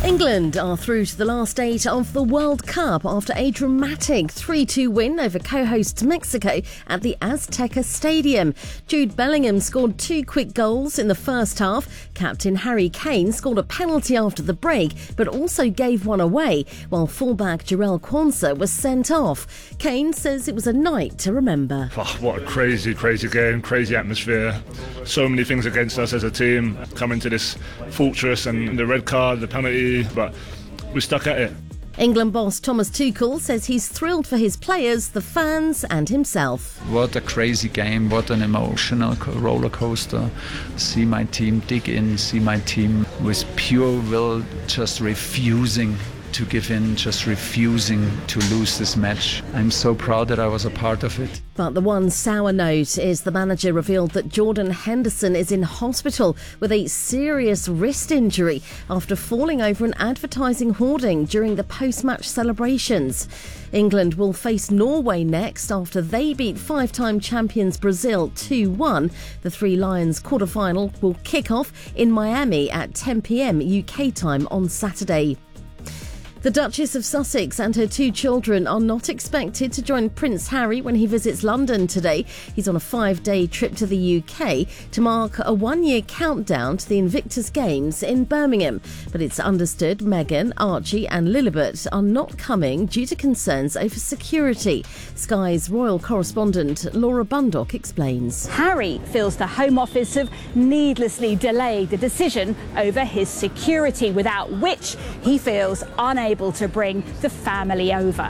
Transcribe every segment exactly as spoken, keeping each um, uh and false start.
England are through to the last eight of the World Cup after a dramatic three two win over co-host Mexico at the Azteca Stadium. Jude Bellingham scored two quick goals in the first half. Captain Harry Kane scored a penalty after the break, but also gave one away, while fullback Jarell Quansah was sent off. Kane says it was a night to remember. Oh, what a crazy, crazy game, crazy atmosphere. So many things against us as a team. Coming to this fortress and the red card, the penalty, but we stuck at it. England boss Thomas Tuchel says he's thrilled for his players, the fans and himself. What a crazy game, what an emotional roller coaster. See my team dig in, see my team with pure will just refusing to give in, just refusing to lose this match. I'm so proud that I was a part of it. But the one sour note is the manager revealed that Jordan Henderson is in hospital with a serious wrist injury after falling over an advertising hoarding during the post-match celebrations. England will face Norway next after they beat five-time champions Brazil two one. The Three Lions quarter-final will kick off in Miami at ten p.m. U K time on Saturday. The Duchess of Sussex and her two children are not expected to join Prince Harry when he visits London today. He's on a five-day trip to the U K to mark a one-year countdown to the Invictus Games in Birmingham. But it's understood Meghan, Archie and Lilibet are not coming due to concerns over security. Sky's royal correspondent Laura Bundock explains. Harry feels the Home Office have needlessly delayed the decision over his security, without which he feels unable to bring the family over.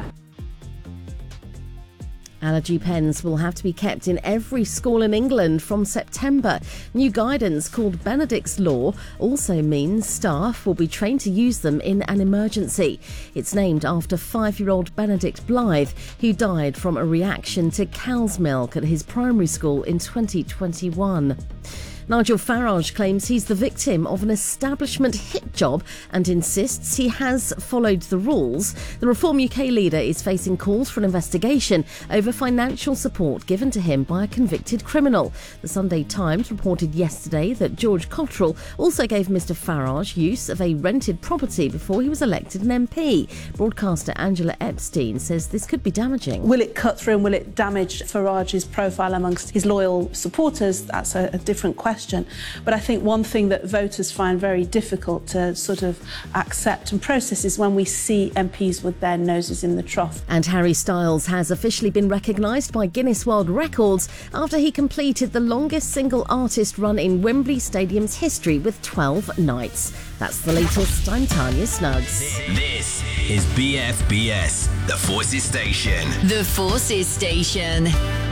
Allergy pens will have to be kept in every school in England from September. New guidance called Benedict's Law also means staff will be trained to use them in an emergency. It's named after five-year-old Benedict Blythe, who died from a reaction to cow's milk at his primary school in twenty twenty-one. Nigel Farage claims he's the victim of an establishment hit job and insists he has followed the rules. The Reform U K leader is facing calls for an investigation over financial support given to him by a convicted criminal. The Sunday Times reported yesterday that George Cottrell also gave Mr Farage use of a rented property before he was elected an M P. Broadcaster Angela Epstein says this could be damaging. Will it cut through and will it damage Farage's profile amongst his loyal supporters? That's a, a different question. But I think one thing that voters find very difficult to sort of accept and process is when we see M Ps with their noses in the trough. And Harry Styles has officially been recognised by Guinness World Records after he completed the longest single artist run in Wembley Stadium's history with twelve nights. That's the latest. I'm Tanya Snuggs. This is B F B S, the Forces Station. The Forces Station.